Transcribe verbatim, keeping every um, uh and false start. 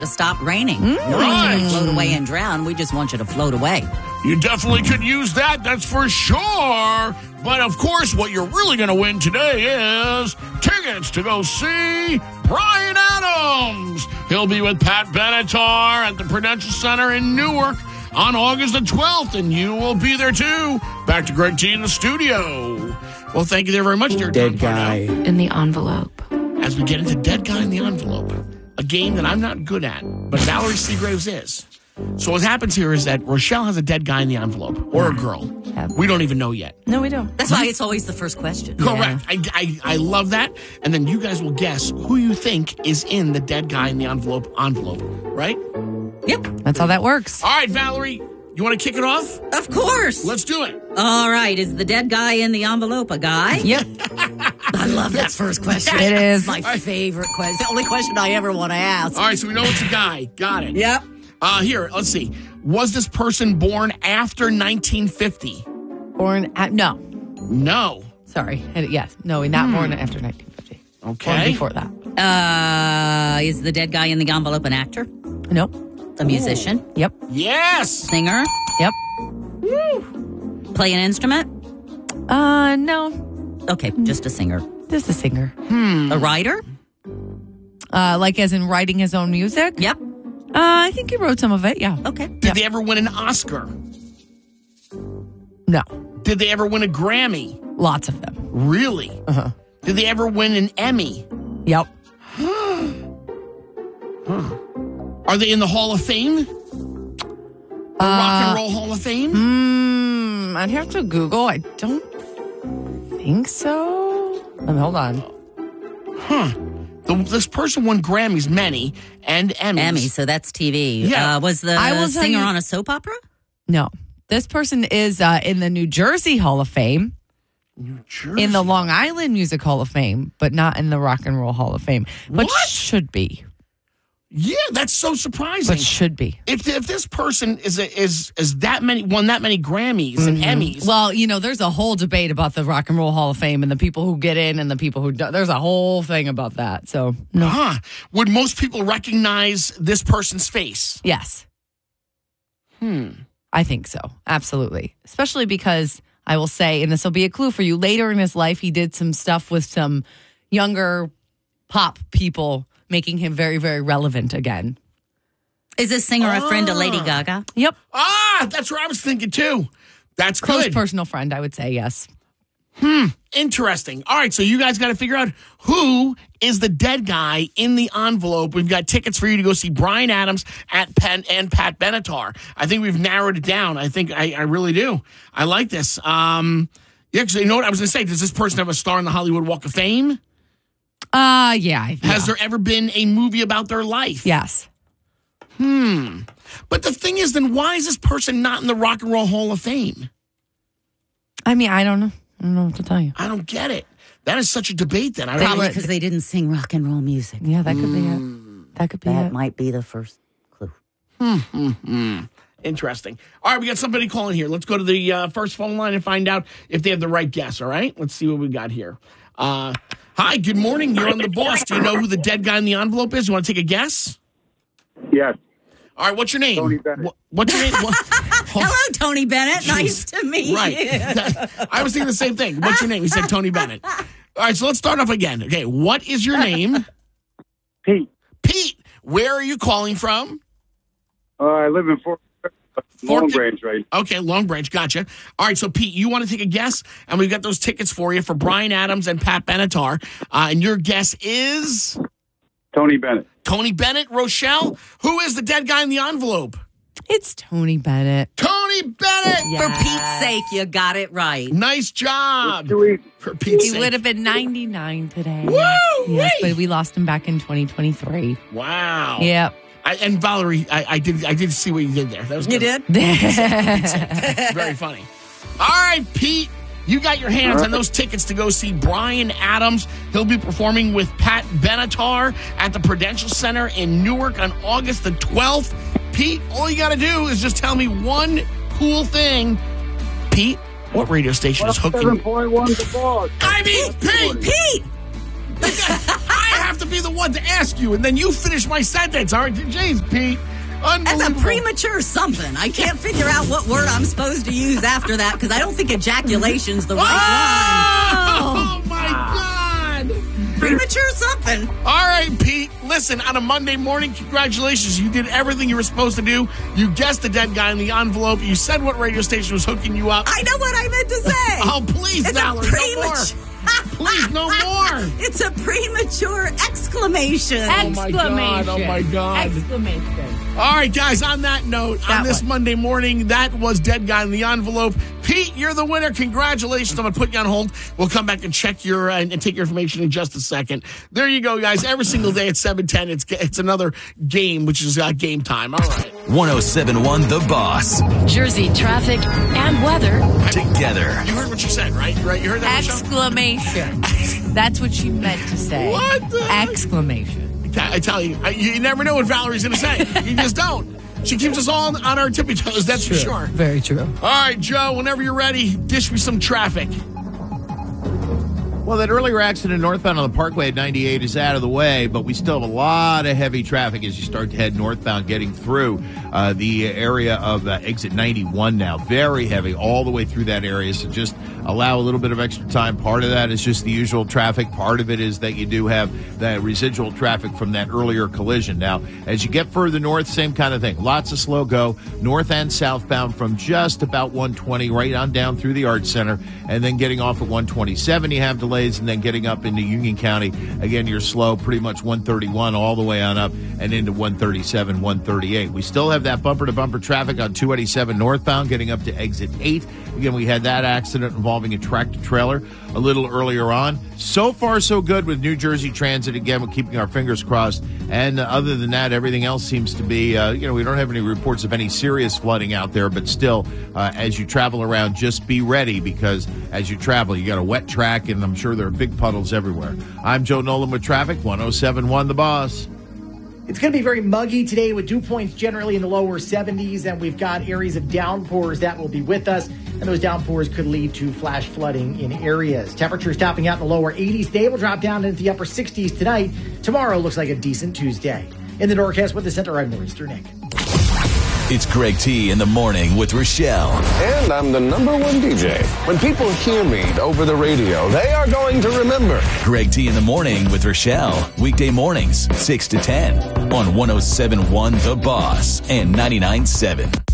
to stop raining. Mm. We don't want you to float away and drown. We just want you to float away. You definitely could use that, that's for sure. But, of course, what you're really going to win today is tickets to go see Bryan Adams. He'll be with Pat Benatar at the Prudential Center in Newark on August the twelfth, and you will be there, too. Back to Greg T in the studio. Well, thank you there very much, dear Dead Tom guy. Parnell. In the envelope. As we get into Dead Guy in the Envelope, a game that I'm not good at, but Valerie Seagraves is. So what happens here is that Rochelle has a dead guy in the envelope, or a girl. Yeah. We don't even know yet. No, we don't. That's why it's always the first question. Correct. I, I, I love that. And then you guys will guess who you think is in the dead guy in the envelope envelope, right? Yep. That's how that works. All right, Valerie, you want to kick it off? Of course. Let's do it. All right. Is the dead guy in the envelope a guy? Yep. I love that first question. It is. My favorite question. The only question I ever want to ask. All right, so we know it's a guy. Got it. Yep. Uh, here, let's see. Was this person born after nineteen fifty? Born at, no. No. Sorry. Yes. No, not born after nineteen fifty. Okay. Born before that. Uh, is the dead guy in the envelope an actor? Nope. A musician? Yep. Yes. Singer? Yep. Play an instrument? Uh, no. Okay, just a singer. Just a singer. A writer? Uh, like as in writing his own music? Yep. Uh, I think he wrote some of it, yeah. Okay. Did Yep. they ever win an Oscar? No. Did they ever win a Grammy? Lots of them. Really? Uh-huh. Did they ever win an Emmy? Yep. Are they in the Hall of Fame? The Rock and Roll Hall of Fame? Mm, I'd have to Google. I don't think so. Um, hold on. Huh. The, this person won Grammys, many, and Emmys. Emmy, so that's T V. Yeah. Uh, was the I will tell singer you- on a soap opera? No. This person is uh, in the New Jersey Hall of Fame, New Jersey. in the Long Island Music Hall of Fame, but not in the Rock and Roll Hall of Fame. But What? should be. Yeah, that's so surprising. But should be. If if this person is a, is is that many won that many Grammys and Emmys, Well, you know, there's a whole debate about the Rock and Roll Hall of Fame and the people who get in and the people who don't. There's a whole thing about that. So, no. huh? Would most people recognize this person's face? Yes. Hmm. I think so. Absolutely. Especially because I will say, and this will be a clue for you, later in his life, he did some stuff with some younger pop people, making him very, very relevant again. Is this singer a friend of Lady Ah. Gaga? Yep. Ah, that's what I was thinking too. That's Close good. personal friend, I would say, yes. Interesting. All right, so you guys got to figure out who is the dead guy in the envelope. We've got tickets for you to go see Bryan Adams at Penn and Pat Benatar. I think we've narrowed it down. I think I, I really do. I like this. Um, yeah, because you know what I was going to say? Does this person have a star in the Hollywood Walk of Fame? Uh, yeah. I- Has yeah. there ever been a movie about their life? Yes. But the thing is, then why is this person not in the Rock and Roll Hall of Fame? I mean, I don't know. I don't know what to tell you. I don't get it. That is such a debate then. I They don't Probably were- because they didn't sing rock and roll music. Yeah, that could be it. That could be That it. might be the first clue. Interesting. All right, we got somebody calling here. Let's go to the uh, first phone line and find out if they have the right guess, all right? Let's see what we got here. Uh, hi, good morning. You're on The Boss. Do you know who the dead guy in the envelope is? You want to take a guess? Yes. All right, what's your name? Tony Bennett. What, what's your name? What, Hello, Tony Bennett. Nice to meet right. you. I was thinking the same thing. What's your name? He said Tony Bennett. All right, so let's start off again. Okay, what is your name? Pete. Pete. Where are you calling from? Uh, I live in Fort Long Fort- Branch, right? Okay, Long Branch, gotcha. All right, so Pete, you want to take a guess? And we've got those tickets for you for Bryan Adams and Pat Benatar. Uh, and your guess is Tony Bennett. Tony Bennett. Rochelle, who is the dead guy in the envelope? It's Tony Bennett. Tony Bennett! For Pete's sake, you got it right. Nice job. Too easy. For Pete's He sake. would have been ninety-nine today. Woo! Yes, Wait. but we lost him back in twenty twenty-three. Wow. Yep. I, and Valerie, I, I did I did see what you did there. That was You good. did? Very funny. All right, Pete, you got your hands on those tickets to go see Bryan Adams. He'll be performing with Pat Benatar at the Prudential Center in Newark on August the twelfth. Pete, all you got to do is just tell me one cool thing. Pete, what radio station is Seven hooking? point one The Boss. I mean, Pete, Pete! I have to be the one to ask you, and then you finish my sentence. All right, jeez, Pete. That's a premature something. I can't figure out what word I'm supposed to use after that because I don't think ejaculation's the right oh! one. Oh, my God. Premature something. All right, Pete. Listen, on a Monday morning, congratulations. You did everything you were supposed to do. You guessed the dead guy in the envelope. You said what radio station was hooking you up. I know what I meant to say. Oh, please, it's Valerie, a no more. Please, no more. It's a premature exclamation. Oh, my God. Oh, my God. Exclamation. All right, guys, on that note, That on this one. Monday morning, that was Dead Guy in the Envelope. Pete, you're the winner. Congratulations. I'm going to put you on hold. We'll come back and check your uh, and take your information in just a second. There you go, guys. Every single day at seven ten, it's it's another game, which is uh, game time. All right. one oh seven point one The Boss. Jersey traffic and weather Together. You heard what she said, right? Right? You heard that, Michelle? Exclamation. That's what she meant to say. What the heck? Exclamation. I tell you, I, you never know what Valerie's going to say. You just don't. She keeps us all on our tippy toes, that's for sure. Very true. All right, Joe, whenever you're ready, dish me some traffic. Well, that earlier accident northbound on the Parkway at ninety-eight is out of the way, but we still have a lot of heavy traffic as you start to head northbound, getting through uh, the area of uh, exit ninety-one now. Very heavy all the way through that area, so just allow a little bit of extra time. Part of that is just the usual traffic. Part of it is that you do have that residual traffic from that earlier collision. Now, as you get further north, same kind of thing. Lots of slow go, north and southbound from just about one twenty right on down through the Arts Center, and then getting off at one twenty-seven, you have delays, and then getting up into Union County, again, you're slow, pretty much one thirty-one all the way on up and into one thirty-seven, one thirty-eight. We still have that bumper-to-bumper traffic on two eighty-seven northbound, getting up to exit eight. Again, we had that accident involving a tractor-trailer a little earlier on. So far, so good with New Jersey Transit. Again, we're keeping our fingers crossed. And uh, other than that, everything else seems to be, uh, you know, we don't have any reports of any serious flooding out there. But still, uh, as you travel around, just be ready because as you travel, you got a wet track, and I'm sure there are big puddles everywhere. I'm Joe Nolan with traffic, one oh seven point one The Boss. It's going to be very muggy today with dew points generally in the lower seventies, and we've got areas of downpours that will be with us, and those downpours could lead to flash flooding in areas. Temperatures topping out in the lower eighties. They will drop down into the upper sixties tonight. Tomorrow looks like a decent Tuesday. In the Norcast with the Center, I'm Maurister Nick. It's Greg T in the morning with Rochelle. And I'm the number one D J. When people hear me over the radio, they are going to remember. Greg T in the morning with Rochelle. Weekday mornings, six to ten on one oh seven point one The Boss and ninety-nine point seven.